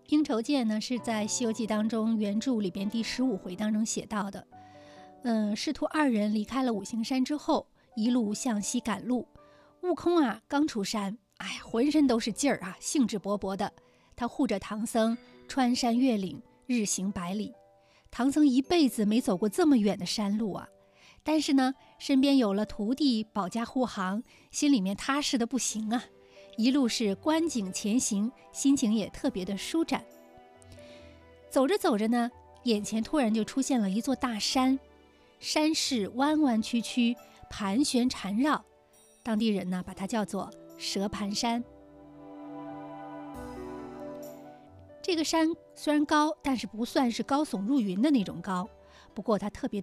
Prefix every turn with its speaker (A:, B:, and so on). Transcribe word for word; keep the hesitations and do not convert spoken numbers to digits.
A: 应酬见呢是在《西游记》当中原著里边第十五回当中写到的。嗯，师徒二人离开了五行山之后，一路向西赶路。悟空啊，刚出山，哎，浑身都是劲儿啊，兴致勃勃的。他护着唐僧穿山越岭，日行百里。唐僧一辈子没走过这么远的山路啊，但是呢，身边有了徒弟保驾护航，心里面踏实的不行啊。一路是观景前行，心情也特别的舒展。走着走着呢，眼前突然就出现了一座大山，山势弯弯曲曲，盘旋缠绕，当地人呢把它叫做蛇盘山。这个山虽然高，但是不算是高耸入云的那种高，不过它特别